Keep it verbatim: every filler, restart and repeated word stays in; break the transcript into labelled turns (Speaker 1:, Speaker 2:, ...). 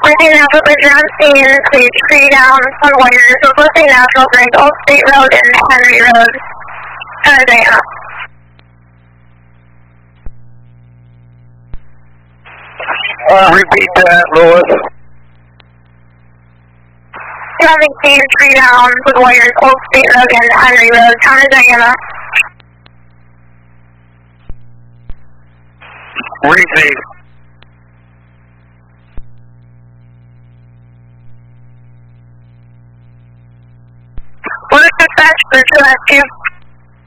Speaker 1: Reporting Natural Bridge around scene, please tree down on wires, reporting Natural Bridge, Old State Road and Henry Road, uh, Diana.
Speaker 2: Uh, repeat that, Lewis.
Speaker 1: Having seen tree down with wires, Old State Road and Henry Road, town of Diana.
Speaker 2: Repeat.
Speaker 1: What is dispatch for two S two?